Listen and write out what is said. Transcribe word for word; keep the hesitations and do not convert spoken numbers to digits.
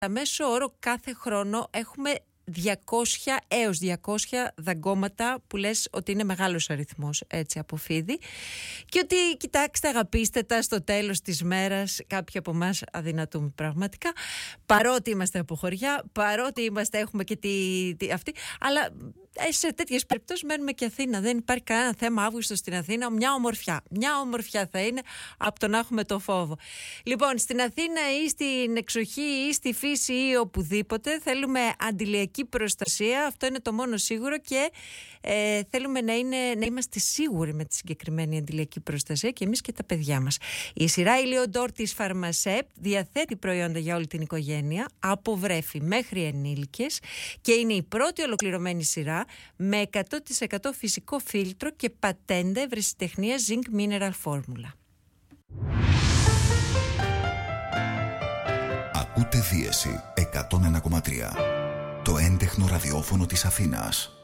μέσο όρο κάθε χρόνο έχουμε διακόσια έως διακόσια δαγκώματα, που λες ότι είναι μεγάλος αριθμός, έτσι, από φίδι, και ότι κοιτάξτε, αγαπήστε τα, στο τέλος της μέρας κάποιοι από εμάς αδυνατούμε πραγματικά, παρότι είμαστε από χωριά, παρότι είμαστε, έχουμε και τη, τη, αυτή, αλλά σε τέτοιες περιπτώσεις μένουμε και Αθήνα, δεν υπάρχει κανένα θέμα. Αύγουστο στην Αθήνα, μια ομορφιά, μια ομορφιά θα είναι από το να έχουμε το φόβο. Λοιπόν, στην Αθήνα ή στην εξοχή ή στη φύση ή οπουδήποτε θέλουμε αντιλιακή προστασία, αυτό είναι το μόνο σίγουρο, και ε, θέλουμε να, είναι, να είμαστε σίγουροι με τη συγκεκριμένη αντιλιακή προστασία και εμείς και τα παιδιά μας. Η σειρά Ηλιοντόρ της Φαρμασέπ διαθέτει προϊόντα για όλη την οικογένεια, από βρέφη μέχρι ενήλικες, και είναι η πρώτη ολοκληρωμένη σειρά με εκατό τοις εκατό φυσικό φίλτρο και πατέντα ευρεσιτεχνίας Zinc Mineral Formula. Ακούτε Δίεση εκατόν ένα κόμμα τρία, το έντεχνο ραδιόφωνο της Αθήνας.